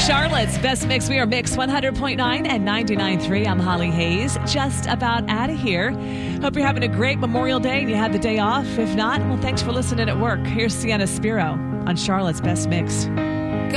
Charlotte's Best Mix. We are Mix 100.9 and 99.3. I'm Holly Hayes. Just about out of here. Hope you're having a great Memorial Day and you had the day off. If not, well, thanks for listening at work. Here's Sienna Spiro on Charlotte's Best Mix.